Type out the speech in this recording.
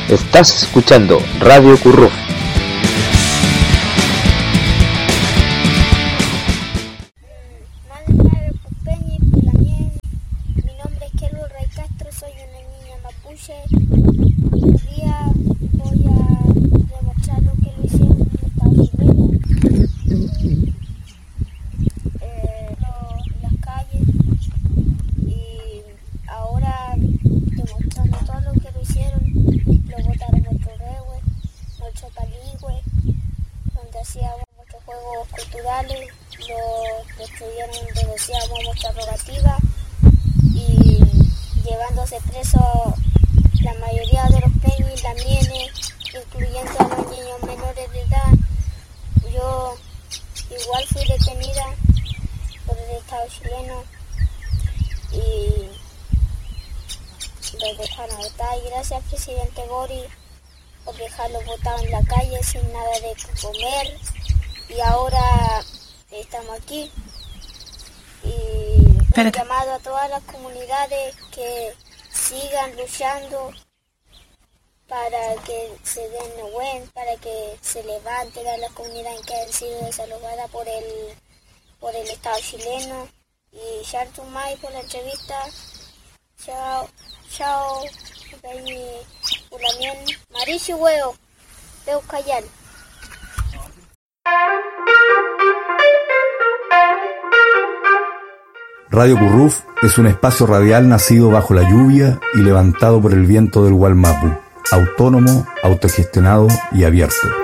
Estás escuchando Radio Curruf. Mi nombre es Kelvin Ray Castro, soy una niña mapuche. Hoy día voy a demostrar lo que lo hicieron en el Estado chileno. Las calles y ahora demostrando todo lo que lo hicieron. Lo botaron nuestro rehue, nuestro paligüe, donde hacíamos muchos juegos culturales, lo destruyeron donde hacíamos nuestra rogativa y llevándose preso la mayoría de los peñis, lamienes, incluyendo a los niños menores de edad. Yo igual fui detenida por el Estado chileno y los dejaron botar. Y gracias al presidente Boric por dejarlos botados en la calle sin nada de comer. Y ahora estamos aquí. Y un llamado a todas las comunidades que sigan luchando para que se den buen, para que se levanten a las comunidades que han sido desalojadas por el Estado chileno. Y Shartu Mai por la entrevista. Chao, chao. Ulamien, Maricio Huevo, Veo Cayal. Radio Curruf es un espacio radial nacido bajo la lluvia y levantado por el viento del Gualmapu, autónomo, autogestionado y abierto.